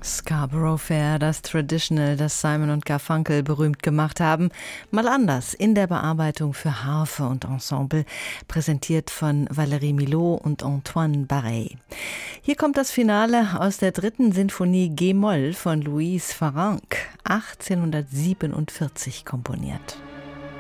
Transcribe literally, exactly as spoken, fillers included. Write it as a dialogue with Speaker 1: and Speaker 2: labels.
Speaker 1: Scarborough Fair, das Traditional, das Simon und Garfunkel berühmt gemacht haben, mal anders in der Bearbeitung für Harfe und Ensemble, präsentiert von Valérie Milhaud und Antoine Barrey. Hier kommt das Finale aus der dritten Sinfonie G-Moll von Louise Farrenc, achtzehnhundertsiebenundvierzig komponiert.